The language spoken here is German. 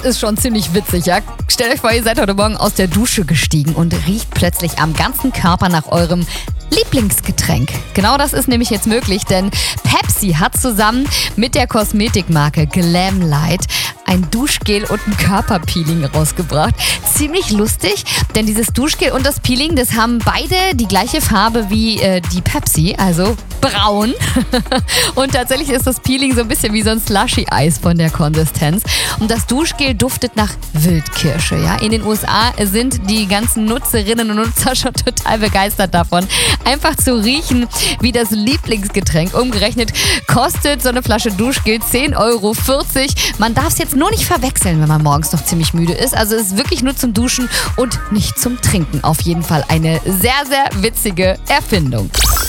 ist schon ziemlich witzig, ja? Stellt euch vor, ihr seid heute Morgen aus der Dusche gestiegen und riecht plötzlich am ganzen Körper nach eurem Lieblingsgetränk. Genau das ist nämlich jetzt möglich, denn Pepsi hat zusammen mit der Kosmetikmarke Glamlite ein Duschgel und ein Körperpeeling rausgebracht. Ziemlich lustig, denn dieses Duschgel und das Peeling, das haben beide die gleiche Farbe wie die Pepsi, also braun. Und tatsächlich ist das Peeling so ein bisschen wie so ein Slushy-Eis von der Konsistenz. Und das Duschgel duftet nach Wildkirsche. Ja? In den USA sind die ganzen Nutzerinnen und Nutzer schon total begeistert davon, einfach zu riechen wie das Lieblingsgetränk. Umgerechnet kostet so eine Flasche Duschgel 10,40 Euro. Man darf es jetzt nur nicht verwechseln, wenn man morgens noch ziemlich müde ist. Also es ist wirklich nur zum Duschen und nicht zum Trinken. Auf jeden Fall eine sehr, sehr witzige Erfindung.